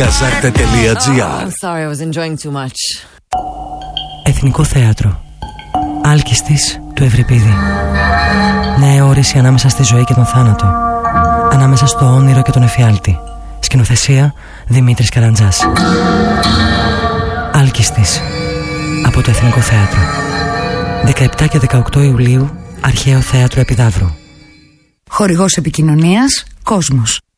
Gazarte.gr. Sorry, I was enjoying too much. Εθνικό Θέατρο. Άλκιστης του Ευρυπίδη. Νέα όρηση ανάμεσα στη ζωή και τον θάνατο. Ανάμεσα στο όνειρο και τον εφιάλτη. Σκηνοθεσία Δημήτρης Καραντζάς. Άλκιστης. Από το Εθνικό Θέατρο. 17 και 18 Ιουλίου, Αρχαίο Θέατρο Επιδαύρου. Χορηγός επικοινωνίας Κόσμος.